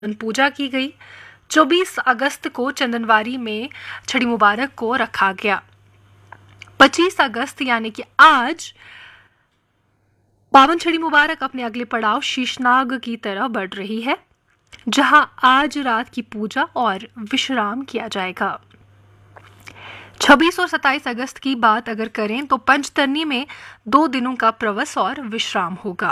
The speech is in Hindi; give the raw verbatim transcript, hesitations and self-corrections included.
पूजा की गई। चौबीस अगस्त को चंदनवारी में छड़ी मुबारक को रखा गया। पच्चीस अगस्त यानी कि आज पावन छड़ी मुबारक अपने अगले पड़ाव शीशनाग की तरफ बढ़ रही है, जहां आज रात की पूजा और विश्राम किया जाएगा। छब्बीस और सत्ताईस अगस्त की बात अगर करें तो पंचतरनी में दो दिनों का प्रवस और विश्राम होगा।